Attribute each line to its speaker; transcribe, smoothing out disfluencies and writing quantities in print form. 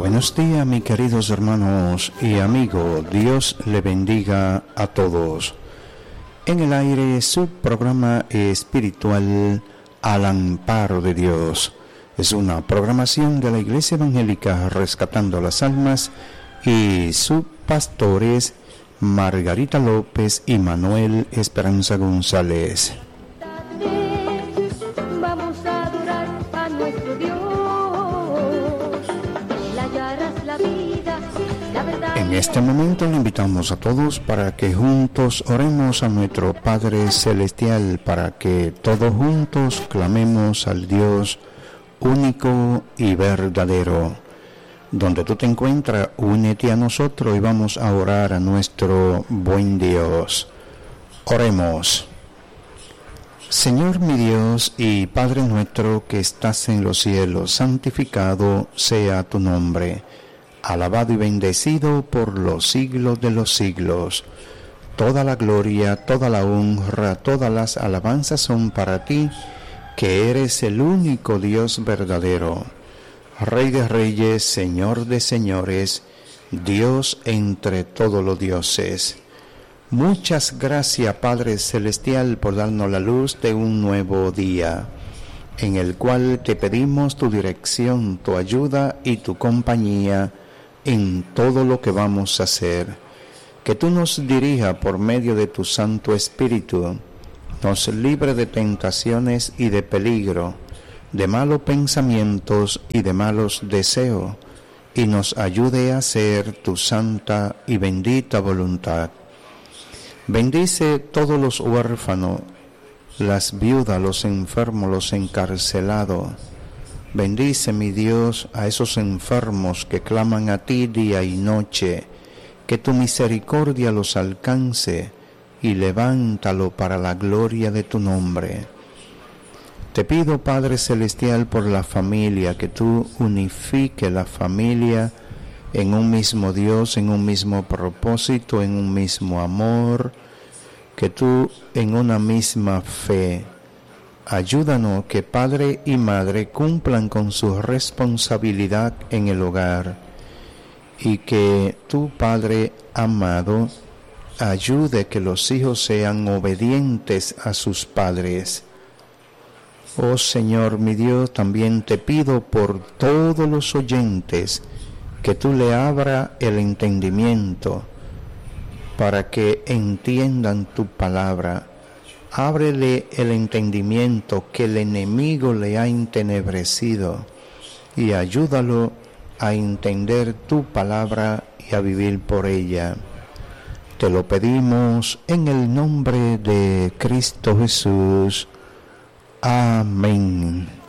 Speaker 1: Buenos días, mis queridos hermanos y amigos. Dios le bendiga a todos. En el aire, su programa espiritual Al Amparo de Dios. Es una programación de la Iglesia Evangélica Rescatando las Almas y sus pastores Margarita López y Manuel Esperanza González. En este momento le invitamos a todos para que juntos oremos a nuestro Padre Celestial, para que todos juntos clamemos al Dios único y verdadero. Donde tú te encuentras, únete a nosotros y vamos a orar a nuestro buen Dios. Oremos. Señor mi Dios y Padre nuestro que estás en los cielos, santificado sea tu nombre. Alabado y bendecido por los siglos de los siglos. Toda la gloria, toda la honra, todas las alabanzas son para ti, que eres el único Dios verdadero. Rey de reyes, Señor de señores, Dios entre todos los dioses. Muchas gracias, Padre Celestial, por darnos la luz de un nuevo día, en el cual te pedimos tu dirección, tu ayuda y tu compañía en todo lo que vamos a hacer. Que tú nos dirijas por medio de tu Santo Espíritu, nos libre de tentaciones y de peligro, de malos pensamientos y de malos deseos, y nos ayude a hacer tu santa y bendita voluntad. Bendice todos los huérfanos, las viudas, los enfermos, los encarcelados. Bendice, mi Dios, a esos enfermos que claman a ti día y noche, que tu misericordia los alcance y levántalo para la gloria de tu nombre. Te pido, Padre Celestial, por la familia, que tú unifiques la familia en un mismo Dios, en un mismo propósito, en un mismo amor, que tú en una misma fe. Ayúdanos que padre y madre cumplan con su responsabilidad en el hogar y que tu Padre amado ayude que los hijos sean obedientes a sus padres. Oh Señor mi Dios, también te pido por todos los oyentes que tú le abras el entendimiento para que entiendan tu palabra. Ábrele el entendimiento que el enemigo le ha entenebrecido y ayúdalo a entender tu palabra y a vivir por ella. Te lo pedimos en el nombre de Cristo Jesús. Amén.